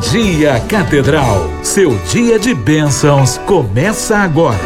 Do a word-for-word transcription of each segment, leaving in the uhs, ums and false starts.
Dia Catedral, seu dia de bênçãos começa agora.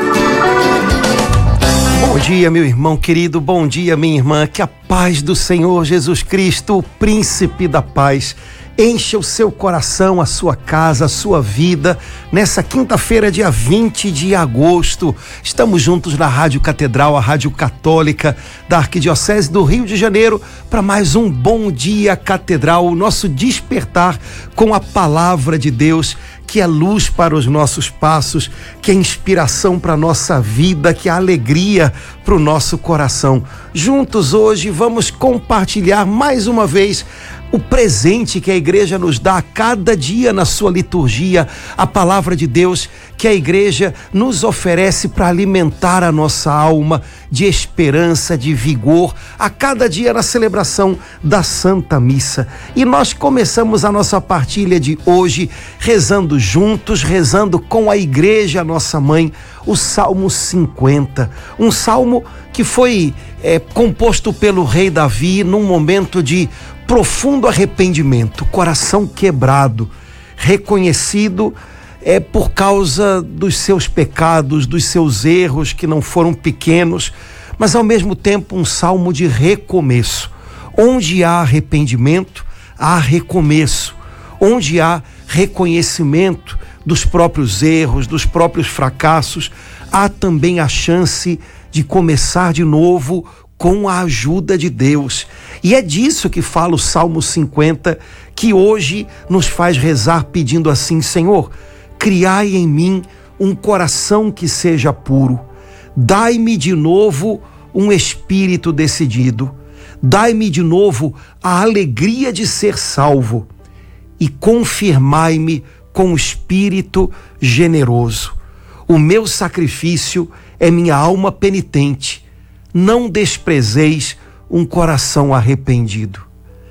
Bom dia, meu irmão querido, bom dia, minha irmã, que a paz do Senhor Jesus Cristo, o príncipe da paz, encha o seu coração, a sua casa, a sua vida. Nessa quinta-feira, dia vinte de agosto, estamos juntos na Rádio Catedral, a Rádio Católica da Arquidiocese do Rio de Janeiro, para mais um Bom Dia Catedral, o nosso despertar com a palavra de Deus, que é luz para os nossos passos, que é inspiração para a nossa vida, que é alegria para o nosso coração. Juntos hoje vamos compartilhar mais uma vez o presente que a igreja nos dá a cada dia na sua liturgia, a palavra de Deus que a igreja nos oferece para alimentar a nossa alma de esperança, de vigor, a cada dia na celebração da Santa Missa. E nós começamos a nossa partilha de hoje rezando juntos, rezando com a igreja, nossa mãe, o Salmo cinquenta, um salmo que foi é, composto pelo rei Davi num momento de profundo arrependimento, coração quebrado, reconhecido é, por causa dos seus pecados, dos seus erros que não foram pequenos, mas ao mesmo tempo um salmo de recomeço. Onde há arrependimento, há recomeço. Onde há reconhecimento dos próprios erros, dos próprios fracassos, há também a chance de começar de novo com a ajuda de Deus. E é disso que fala o Salmo cinquenta, que hoje nos faz rezar pedindo assim: Senhor, criai em mim um coração que seja puro, dai-me de novo um espírito decidido, dai-me de novo a alegria de ser salvo e confirmai-me com o espírito generoso. O meu sacrifício é minha alma penitente, não desprezeis um coração arrependido.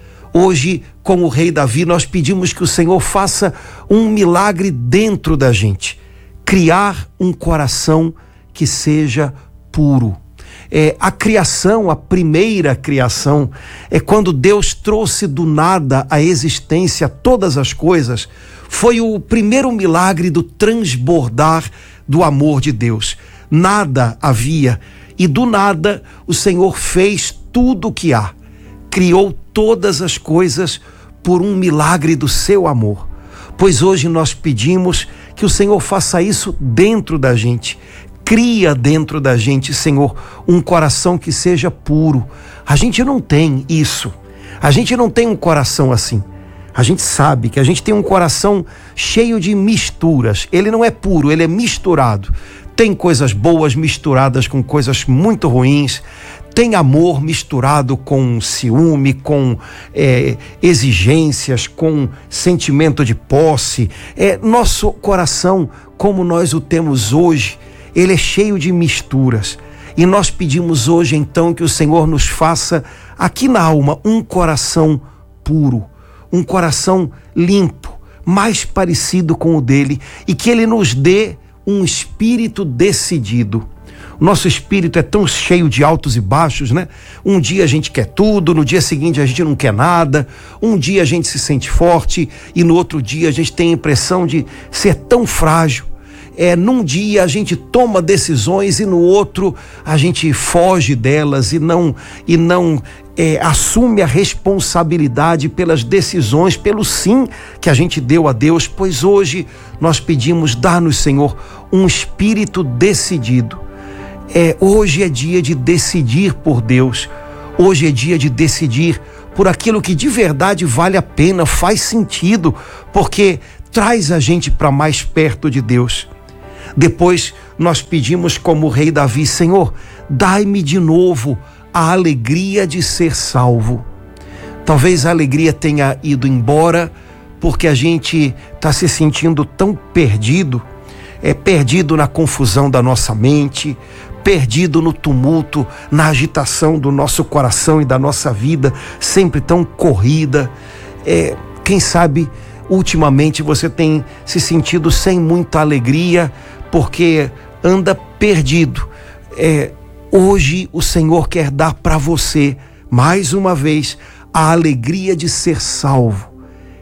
Hoje, como o rei Davi, nós pedimos que o Senhor faça um milagre dentro da gente, criar um coração que seja puro. É, a criação, a primeira criação, é quando Deus trouxe do nada à existência todas as coisas, foi o primeiro milagre do transbordar do amor de Deus. Nada havia, e do nada o Senhor fez tudo o que há, criou todas as coisas por um milagre do seu amor. Pois hoje nós pedimos que o Senhor faça isso dentro da gente, cria dentro da gente, Senhor, um coração que seja puro. A gente não tem isso, a gente não tem um coração assim. A gente sabe que a gente tem um coração cheio de misturas, ele não é puro, ele é misturado. Tem coisas boas misturadas com coisas muito ruins, tem amor misturado com ciúme, com é, exigências, com sentimento de posse. É, nosso coração, como nós o temos hoje, ele é cheio de misturas. E nós pedimos hoje então que o Senhor nos faça aqui na alma um coração puro, um coração limpo, mais parecido com o dele, e que ele nos dê um espírito decidido. O nosso espírito é tão cheio de altos e baixos, né? Um dia a gente quer tudo, no dia seguinte a gente não quer nada, um dia a gente se sente forte e no outro dia a gente tem a impressão de ser tão frágil. É, num dia a gente toma decisões e no outro a gente foge delas e não, e não é, assume a responsabilidade pelas decisões, pelo sim que a gente deu a Deus. Pois hoje nós pedimos, dá-nos, Senhor, um espírito decidido. É, hoje é dia de decidir por Deus, hoje é dia de decidir por aquilo que de verdade vale a pena, faz sentido, porque traz a gente para mais perto de Deus. Depois nós pedimos como o rei Davi: Senhor, dai-me de novo a alegria de ser salvo. Talvez a alegria tenha ido embora porque a gente está se sentindo tão perdido, é perdido na confusão da nossa mente, perdido no tumulto, na agitação do nosso coração e da nossa vida, sempre tão corrida. É, quem sabe ultimamente você tem se sentido sem muita alegria porque anda perdido. É, hoje o Senhor quer dar para você, mais uma vez, a alegria de ser salvo.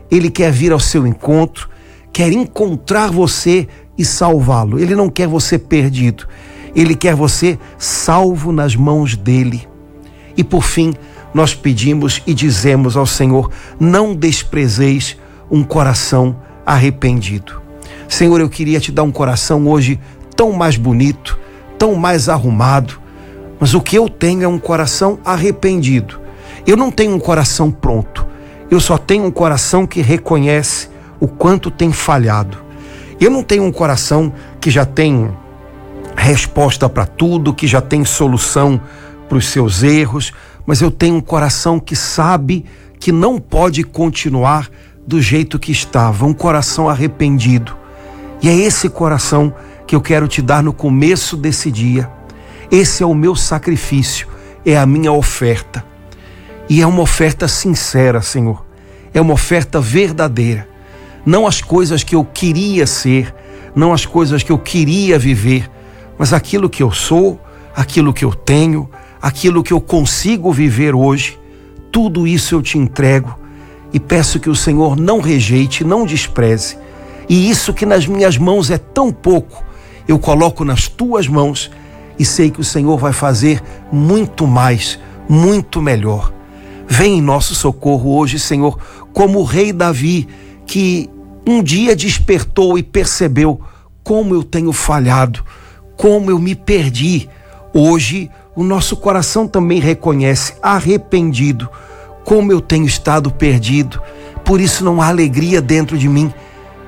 Ele quer vir ao seu encontro, quer encontrar você e salvá-lo. Ele não quer você perdido. Ele quer você salvo nas mãos dele. E por fim, nós pedimos e dizemos ao Senhor: não desprezeis um coração arrependido. Senhor, eu queria te dar um coração hoje tão mais bonito, tão mais arrumado, mas o que eu tenho é um coração arrependido. Eu não tenho um coração pronto, eu só tenho um coração que reconhece o quanto tem falhado. Eu não tenho um coração que já tem resposta para tudo, que já tem solução para os seus erros, mas eu tenho um coração que sabe que não pode continuar do jeito que estava, um coração arrependido. E é esse coração que eu quero te dar no começo desse dia. Esse é o meu sacrifício, é a minha oferta. E é uma oferta sincera, Senhor. É uma oferta verdadeira. Não as coisas que eu queria ser, não as coisas que eu queria viver, mas aquilo que eu sou, aquilo que eu tenho, aquilo que eu consigo viver hoje. Tudo isso eu te entrego e peço que o Senhor não rejeite, não despreze. E isso que nas minhas mãos é tão pouco, eu coloco nas tuas mãos e sei que o Senhor vai fazer muito mais, muito melhor. Vem em nosso socorro hoje, Senhor, como o rei Davi, que um dia despertou e percebeu como eu tenho falhado, como eu me perdi. Hoje, o nosso coração também reconhece, arrependido, como eu tenho estado perdido. Por isso não há alegria dentro de mim.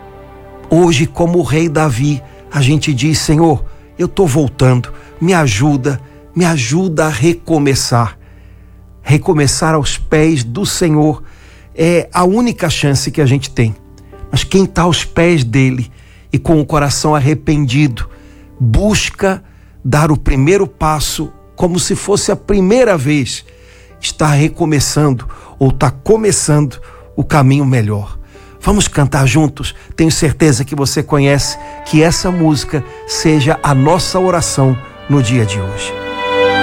Hoje, como o rei Davi, a gente diz: Senhor, eu estou voltando, me ajuda, me ajuda a recomeçar. Recomeçar aos pés do Senhor é a única chance que a gente tem. Mas quem está aos pés dele e com o coração arrependido, busca dar o primeiro passo como se fosse a primeira vez, está recomeçando ou está começando o caminho melhor. Vamos cantar juntos? Tenho certeza que você conhece, que essa música seja a nossa oração no dia de hoje.